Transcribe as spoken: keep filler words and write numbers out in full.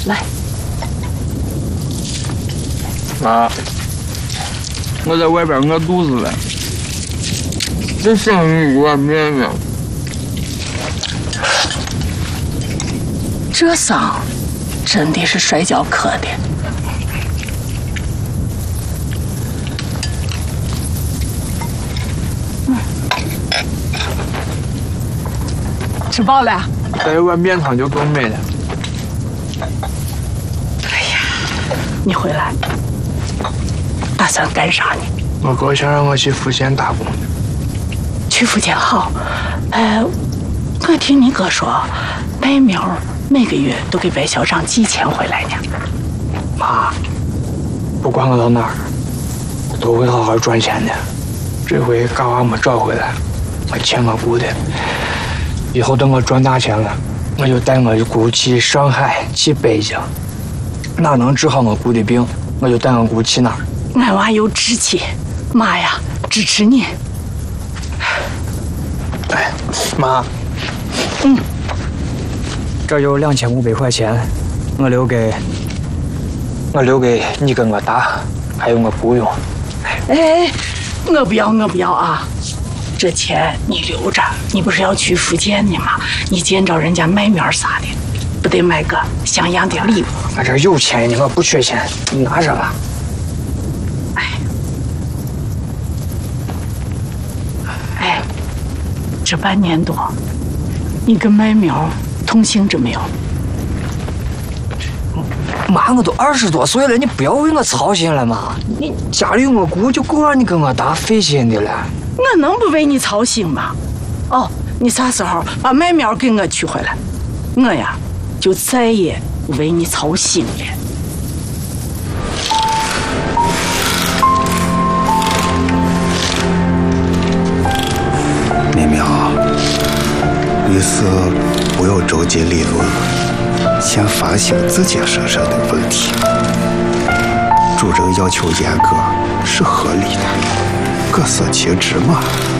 来。 妈，我在外边饿肚子了，就想一碗面面。 这伤真的是摔跤磕的。嗯，吃饱了？ 再一碗面汤就够美了。 哎呀，你回来打算干啥呢？ 我哥想让我去福建打工。 去福建好。呃，我听你哥说，白苗每个月都给白校长寄钱回来呢。 妈，不管我到哪儿，都会好好赚钱的。这回嘎娃没找回来，我欠我姑的。以后等我赚大钱了，我就带我姑去上海，去北京。哪能治好我姑的病，我就带我姑去哪儿。 俺娃有志气，妈呀，支持你。 哎，妈， 嗯， 这有两千五百块钱，我留给我留给你跟我大，还有我姑用。 哎，我不要，我不要啊！这钱你留着，你不是要去福建呢吗？你见着人家卖面啥的，不得买个像样的礼物？ 我这有钱呢，我不缺钱，你拿着吧。 哎，哎，这半年多，你跟麦苗通信着没有？ 妈，我都二十多岁了，你不要为我操心了嘛。你家里有我姑就够让你跟我大费心的了。 我能不为你操心吗？哦，你啥时候把麦苗给我取回来，我呀就再也不为你操心了。 苗苗，遇事不要着急理论，先反省自己身上的问题。主人要求严格是合理的，各司其职嘛。